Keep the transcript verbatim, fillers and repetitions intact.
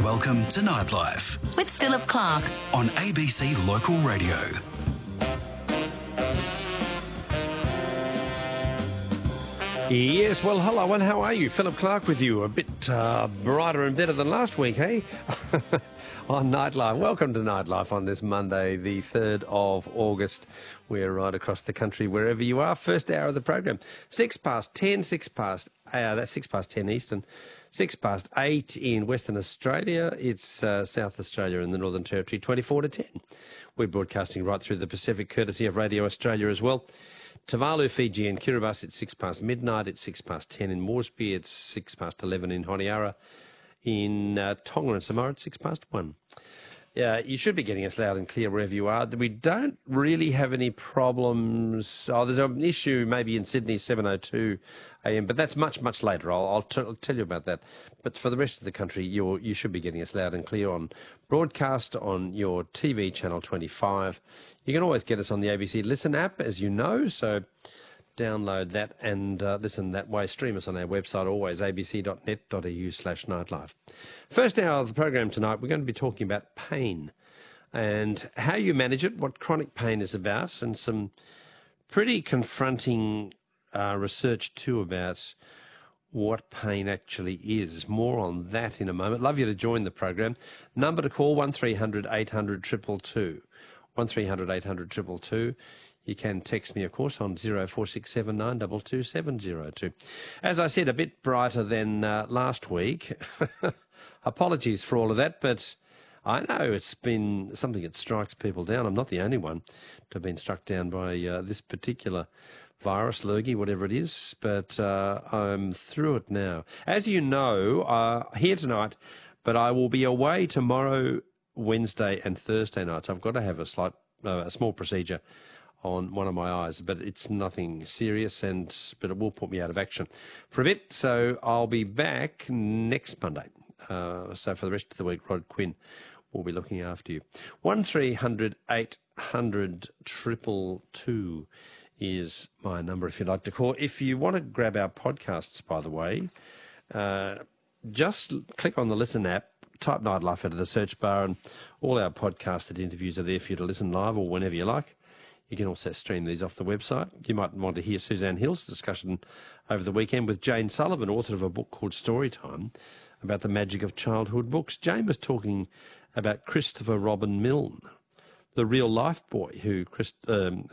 Welcome to Nightlife with Philip Clark on A B C Local Radio. Yes, well, hello, and how are you? Philip Clark with you. A bit uh, brighter and better than last week, eh? On Nightlife. Welcome to Nightlife on this Monday, the third of August. We're right across the country, wherever you are. First hour of the program. Six past ten, six past, uh, that's six past ten Eastern. Six past eight in Western Australia. It's uh, South Australia and the Northern Territory, twenty-four to ten. We're broadcasting right through the Pacific, courtesy of Radio Australia as well. Tuvalu, Fiji and Kiribati, it's six past midnight. It's six past ten in Moresby. It's six past eleven in Honiara. In uh, Tonga and Samoa, it's six past one. Uh, you should be getting us loud and clear wherever you are. We don't really have any problems. Oh, there's an issue maybe in Sydney, seven oh two a m, but that's much, much later. I'll, I'll, t- I'll tell you about that. But for the rest of the country, you're, you should be getting us loud and clear on broadcast on your T V channel twenty-five. You can always get us on the A B C Listen app, as you know, so download that and uh, listen that way. Stream us on our website, always, a b c dot net dot a u slash nightlife. First hour of the program tonight, we're going to be talking about pain and how you manage it, what chronic pain is about, and some pretty confronting uh, research too about what pain actually is. More on that in a moment. Love you to join the program. Number to call, one three hundred eight hundred two two two. one three hundred eight hundred two two two. You can text me, of course, on zero four six seven nine two two seven zero two. As I said, a bit brighter than uh, last week. Apologies for all of that, but I know it's been something that strikes people down. I'm not the only one to have been struck down by uh, this particular virus, lurgy, whatever it is, but uh, I'm through it now. As you know, uh, here tonight, but I will be away tomorrow, Wednesday and Thursday nights. I've got to have a slight, uh, a small procedure on one of my eyes, but it's nothing serious, and but it will put me out of action for a bit. So I'll be back next Monday. Uh, so for the rest of the week, Rod Quinn will be looking after you. One three hundred eight hundred triple two is my number if you'd like to call. If you want to grab our podcasts, by the way, uh, just click on the Listen app, type Nightlife into the search bar, and all our podcasted interviews are there for you to listen live or whenever you like. You can also stream these off the website. You might want to hear Suzanne Hill's discussion over the weekend with Jane Sullivan, author of a book called Storytime, about the magic of childhood books. Jane was talking about Christopher Robin Milne, the real-life boy who Christ, um,